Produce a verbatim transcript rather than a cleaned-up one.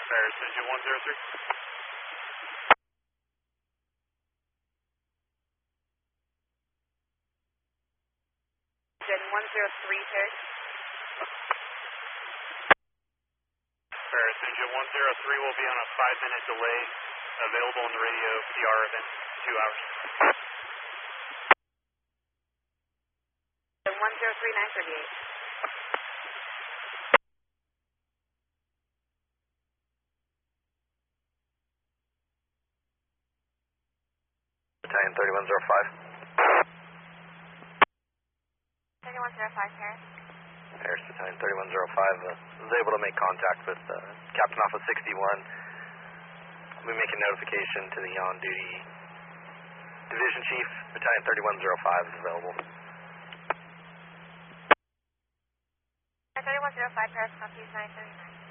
Paris Engine one zero three. Engine one zero three, Paris. Paris Engine one zero three will be on a five minute delay, available on the radio P R within two hours. one zero three nine thirty-eight. Battalion thirty-one oh five. thirty-one oh five, Paris. Paris Battalion thirty-one oh five uh, was able to make contact with uh, Captain Alpha sixty-one. We'll be making notification to the on-duty Division Chief. Battalion thirty-one oh five is available. thirty-one oh five, Paris, Compute nine thirty-nine.